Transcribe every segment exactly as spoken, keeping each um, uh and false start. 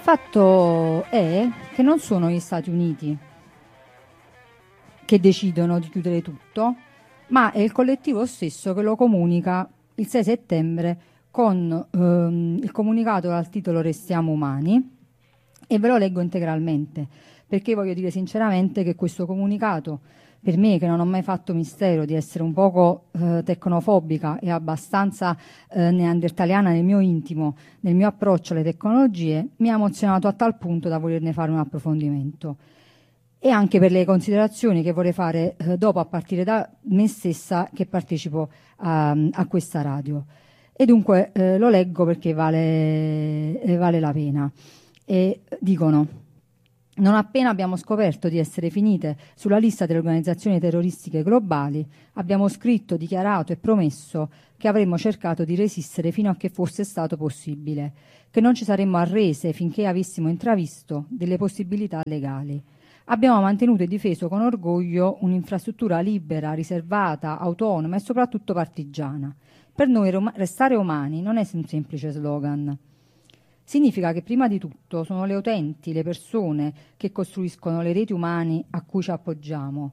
fatto è che non sono gli Stati Uniti che decidono di chiudere tutto, ma è il collettivo stesso che lo comunica il sei settembre con ehm, il comunicato dal titolo Restiamo umani, e ve lo leggo integralmente perché voglio dire sinceramente che questo comunicato, per me che non ho mai fatto mistero di essere un poco eh, tecnofobica e abbastanza eh, neandertaliana nel mio intimo, nel mio approccio alle tecnologie, mi ha emozionato a tal punto da volerne fare un approfondimento, e anche per le considerazioni che vorrei fare eh, dopo a partire da me stessa che partecipo a, a questa radio. E dunque eh, lo leggo perché vale, eh, vale la pena. E dicono: non appena abbiamo scoperto di essere finite sulla lista delle organizzazioni terroristiche globali, abbiamo scritto, dichiarato e promesso che avremmo cercato di resistere fino a che fosse stato possibile, che non ci saremmo arrese finché avessimo intravisto delle possibilità legali. Abbiamo mantenuto e difeso con orgoglio un'infrastruttura libera, riservata, autonoma e soprattutto partigiana. Per noi restare umani non è un semplice slogan. Significa che prima di tutto sono le utenti, le persone che costruiscono le reti umane a cui ci appoggiamo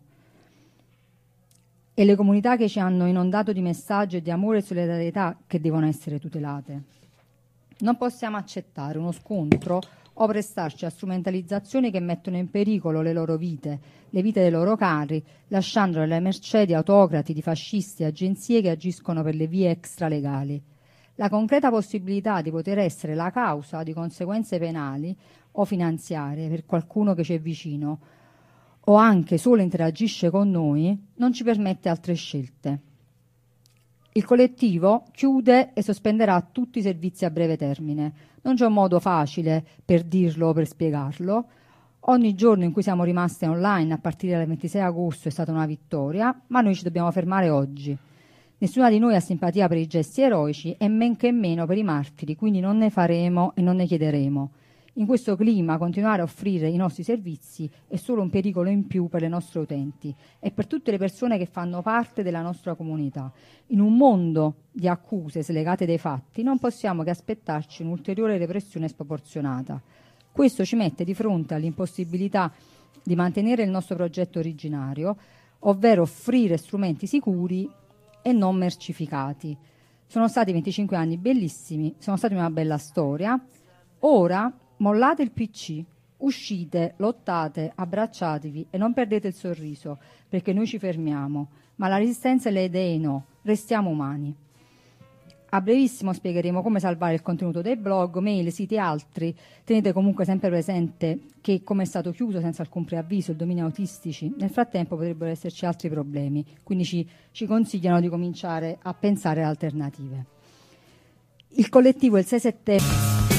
e le comunità che ci hanno inondato di messaggi e di amore e solidarietà che devono essere tutelate. Non possiamo accettare uno scontro o prestarci a strumentalizzazioni che mettono in pericolo le loro vite, le vite dei loro cari, lasciandole alle mercé di autocrati, di fascisti e agenzie che agiscono per le vie extralegali. La concreta possibilità di poter essere la causa di conseguenze penali o finanziarie per qualcuno che ci è vicino o anche solo interagisce con noi non ci permette altre scelte. Il collettivo chiude e sospenderà tutti i servizi a breve termine. Non c'è un modo facile per dirlo o per spiegarlo. Ogni giorno in cui siamo rimaste online a partire dal ventisei agosto è stata una vittoria, ma noi ci dobbiamo fermare oggi. Nessuna di noi ha simpatia per i gesti eroici e men che meno per i martiri, quindi non ne faremo e non ne chiederemo. In questo clima continuare a offrire i nostri servizi è solo un pericolo in più per le nostre utenti e per tutte le persone che fanno parte della nostra comunità. In un mondo di accuse slegate dai fatti non possiamo che aspettarci un'ulteriore repressione sproporzionata. Questo ci mette di fronte all'impossibilità di mantenere il nostro progetto originario, ovvero offrire strumenti sicuri e non mercificati. Sono stati venticinque anni bellissimi, sono stati una bella storia. Ora mollate il P C, uscite, lottate, abbracciatevi e non perdete il sorriso, perché noi ci fermiamo, ma la resistenza e le idee no, restiamo umani. A brevissimo spiegheremo come salvare il contenuto dei blog, mail, siti e altri. Tenete comunque sempre presente che, come è stato chiuso senza alcun preavviso il dominio autistici, nel frattempo potrebbero esserci altri problemi, quindi ci, ci consigliano di cominciare a pensare ad alternative. Il collettivo il sei settembre